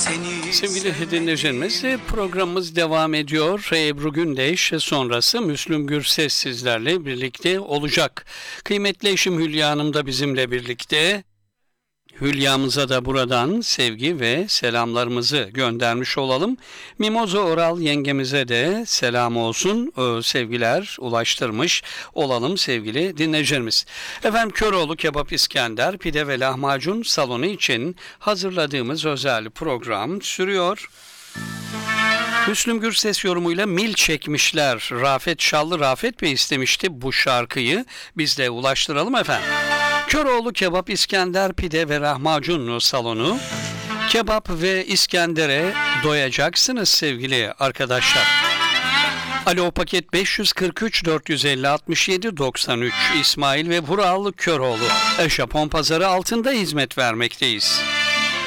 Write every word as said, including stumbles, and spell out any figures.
Sevgili dinleyicilerimiz, programımız devam ediyor. Ebru Gündeş sonrası Müslüm Gürses sizlerle birlikte olacak. Kıymetli eşim Hülya Hanım da bizimle birlikte. Hülya'mıza da buradan sevgi ve selamlarımızı göndermiş olalım. Mimoza Oral yengemize de selam olsun, sevgiler ulaştırmış olalım sevgili dinleyicilerimiz. Efendim, Köroğlu Kebap İskender, Pide ve Lahmacun salonu için hazırladığımız özel program sürüyor. Müslüm Gürses yorumuyla Mil çekmişler. Rafet Şallı Rafet Bey istemişti bu şarkıyı. Biz de ulaştıralım efendim. Köroğlu Kebap İskender Pide ve Lahmacun salonu. Kebap ve İskender'e doyacaksınız sevgili arkadaşlar. Alo, paket beş yüz kırk üç dört yüz elli altmış yedi doksan üç İsmail ve Vural Köroğlu. Japon pazarı altında hizmet vermekteyiz.